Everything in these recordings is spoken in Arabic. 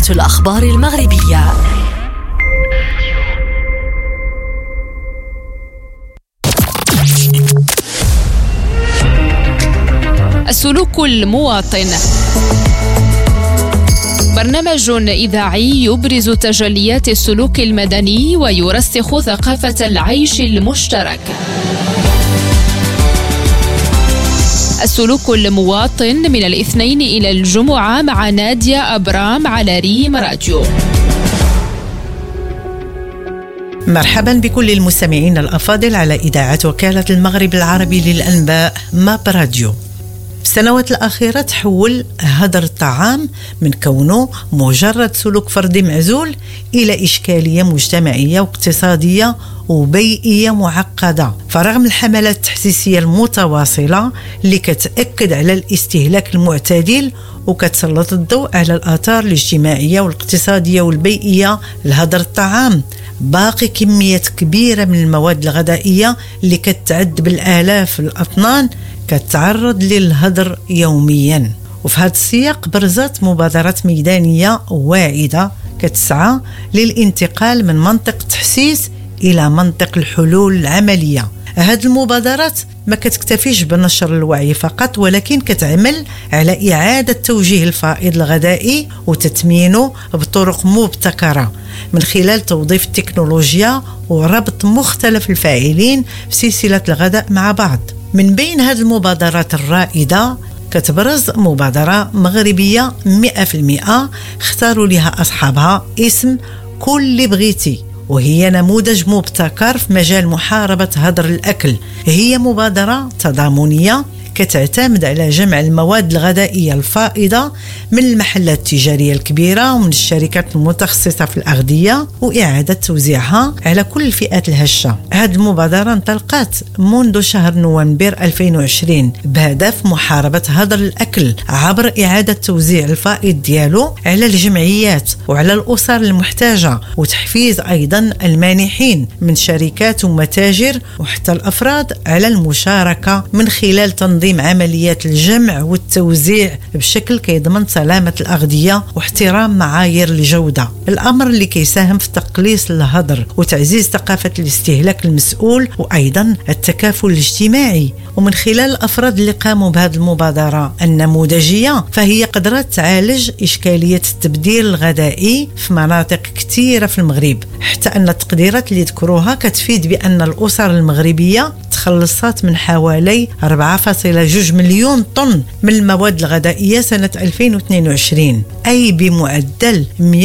الأخبار المغربية. السلوك المواطن، برنامج إذاعي يبرز تجليات السلوك المدني ويرسخ ثقافة العيش المشترك. السلوك المواطن من الاثنين إلى الجمعة مع نادية أبرام على ريم راديو. مرحبا بكل المستمعين الأفاضل على إذاعة وكالة المغرب العربي للأنباء ماب راديو. في السنوات الأخيرة تحول هدر الطعام من كونه مجرد سلوك فردي معزول إلى إشكالية مجتمعية واقتصادية وبيئية معقدة. فرغم الحملات التحسيسية المتواصلة اللي كتأكد على الاستهلاك المعتدل وكتسلط الضوء على الآثار الاجتماعية والاقتصادية والبيئية لهدر الطعام، باقي كميات كبيرة من المواد الغذائية اللي كتعد بالآلاف الأطنان كتعرض للهدر يوميا. وفي هذا السياق برزت مبادرات ميدانية واعدة كتسعى للانتقال من منطق التحسيس إلى منطق الحلول العملية. هذه المبادرات ما كتكتفيش بنشر الوعي فقط، ولكن كتعمل على إعادة توجيه الفائض الغذائي وتثمينه بطرق مبتكرة من خلال توظيف التكنولوجيا وربط مختلف الفاعلين في سلسلة الغذاء مع بعض. من بين هذه المبادرات الرائدة كتبرز مبادرة مغربية 100% اختاروا لها أصحابها اسم كل اللي بغيتي، وهي نموذج مبتكر في مجال محاربة هدر الأكل. هي مبادرة تضامنية كتعتمد على جمع المواد الغذائية الفائضة من المحلات التجارية الكبيرة ومن الشركات المتخصصة في الأغذية وإعادة توزيعها على كل الفئات الهشة. هذه المبادرة انطلقت منذ شهر نوفمبر 2020 بهدف محاربة هدر الأكل عبر إعادة توزيع الفائض ديالو على الجمعيات وعلى الأسر المحتاجة، وتحفيز أيضا المانحين من شركات ومتاجر وحتى الأفراد على المشاركة من خلال تنظيم عمليات الجمع والتوزيع بشكل كيضمن سلامة الأغذية واحترام معايير الجودة، الأمر اللي كيساهم في تقليص الهدر وتعزيز ثقافة الاستهلاك المسؤول وأيضا التكافل الاجتماعي. ومن خلال الأفراد اللي قاموا بهذه المبادرة النموذجية فهي قدرت تعالج إشكالية التبديل الغذائي في مناطق كثيرة في المغرب، حتى أن التقديرات اللي ذكروها كتفيد بأن الأسر المغربية تخلصت من حوالي 4.2 مليون طن من المواد الغذائية سنة 2022، أي بمعدل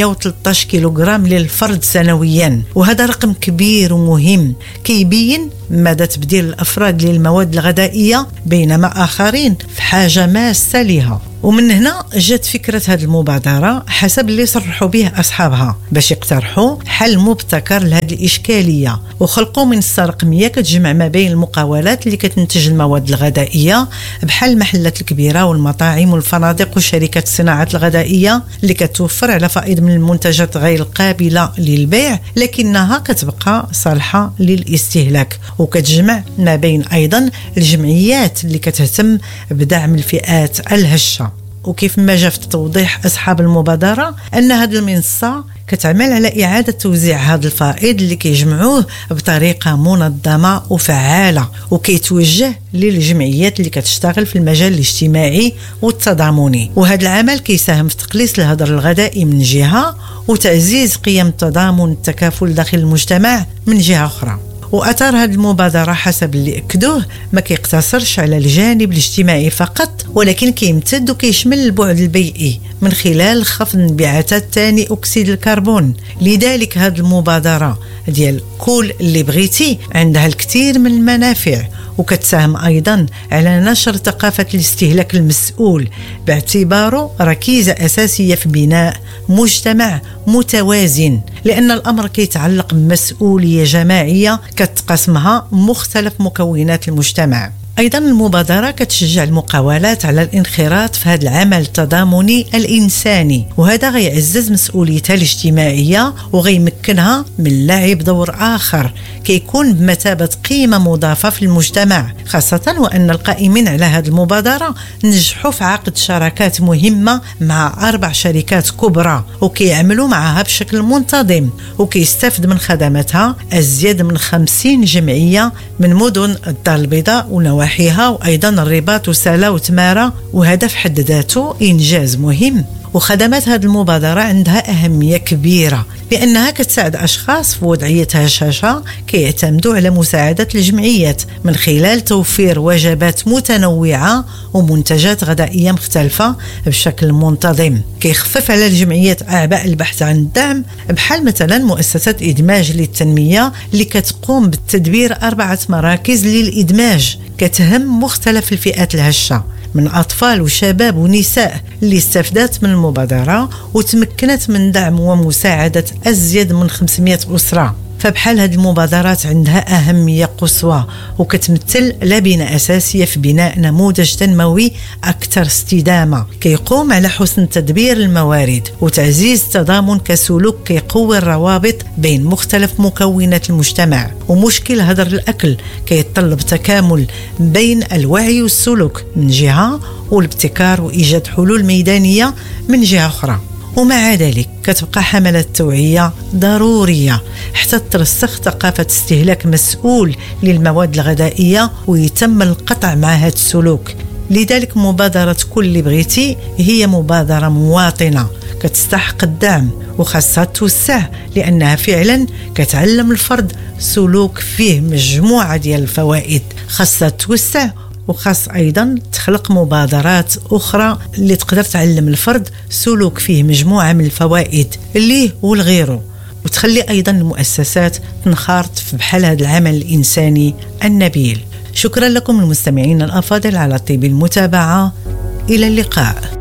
113 كيلوغرام للفرد سنويا. وهذا رقم كبير ومهم كيبين مدى تبديل الأفراد للمواد الغذائية بينما آخرين في حاجة ماسة لها. ومن هنا جت فكرة هذه المبادرة حسب اللي صرحوا به أصحابها باش يقترحوا حل مبتكر لهذه الإشكالية، وخلقوا منصة رقمية كتجمع ما بين المقاولات اللي كتنتج المواد الغذائية بحال المحلات الكبيرة والمطاعم والفنادق والشركات الصناعات الغذائية اللي كتوفر على فائض من المنتجات غير القابلة للبيع لكنها كتبقى صالحة للاستهلاك، وكتجمع ما بين أيضا الجمعيات اللي كتهتم بدعم الفئات الهشة. وكيف ما جاء في توضيح أصحاب المبادرة أن هذه المنصة كتعمل على إعادة توزيع هذا الفائض اللي كيجمعوه بطريقة منظمة وفعالة وكيتوجه للجمعيات اللي كتشتغل في المجال الاجتماعي والتضامني. وهذا العمل كيساهم في تقليص الهدر الغذائي من جهة وتعزيز قيم التضامن والتكافل داخل المجتمع من جهة أخرى. وأثار هذه المبادرة حسب اللي أكدوه ما كيقتصرش على الجانب الاجتماعي فقط، ولكن كيمتد وكيشمل البعد البيئي من خلال خفض انبعاثات ثاني أكسيد الكربون. لذلك هذه المبادرة ديال كل اللي بغيتي عندها الكثير من المنافع، وكتساهم أيضا على نشر ثقافة الاستهلاك المسؤول باعتباره ركيزة أساسية في بناء مجتمع متوازن، لأن الأمر كيتعلق بمسؤولية جماعية كتقسمها مختلف مكونات المجتمع. أيضا المبادرة كتشجع المقاولات على الانخراط في هذا العمل التضامني الإنساني، وهذا غيعزز مسؤوليتها الاجتماعية وغيمكنها من لعب دور آخر كيكون بمثابة قيمة مضافة في المجتمع، خاصة وأن القائمين على هذه المبادرة نجحوا في عقد شراكات مهمة مع 4 شركات كبرى وكيعملوا معها بشكل منتظم، وكيستفد من خدماتها أزيد من 50 جمعية من مدن الدار البيضاء ونواحيها، وأيضا الرباط وسالة وتمارة، وهذا في حد ذاته إنجاز مهم. وخدمات هذه المبادرة عندها أهمية كبيرة لأنها كتساعد أشخاص في وضعية هشاشة كيعتمدوا على مساعدة الجمعيات من خلال توفير وجبات متنوعة ومنتجات غذائية مختلفة بشكل منتظم. كيخفف على الجمعيات أعباء البحث عن الدعم، بحال مثلا مؤسسة إدماج للتنمية اللي كتقوم بالتدبير 4 مراكز للإدماج كتهم مختلف الفئات الهشة من أطفال وشباب ونساء اللي استفادت من المبادرة وتمكنت من دعم ومساعدة أزيد من 500 أسرة. فبحال هذه المبادرات عندها أهمية قصوى وكتمثل لبنة أساسية في بناء نموذج تنموي أكثر استدامة كيقوم على حسن تدبير الموارد وتعزيز التضامن كسلوك كيقوي الروابط بين مختلف مكونات المجتمع. ومشكل هدر الأكل كيتطلب تكامل بين الوعي والسلوك من جهة والابتكار وإيجاد حلول ميدانية من جهة أخرى. ومع ذلك كتبقى حملات توعية ضرورية حتى ترسخ ثقافة استهلاك مسؤول للمواد الغذائية ويتم القطع مع هذا السلوك. لذلك مبادرة كل اللي بغيتي هي مبادرة مواطنة كتستحق الدعم وخاصها توسع لأنها فعلا كتعلم الفرد سلوك فيه مجموعة ديال الفوائد، خاصها توسع وخاص أيضا تخلق مبادرات أخرى اللي تقدر تعلم الفرد سلوك فيه مجموعة من الفوائد اللي هو الغيره، وتخلي أيضا المؤسسات تنخرط في بحال هذا العمل الإنساني النبيل. شكرا لكم المستمعين الأفاضل على طيب المتابعة، إلى اللقاء.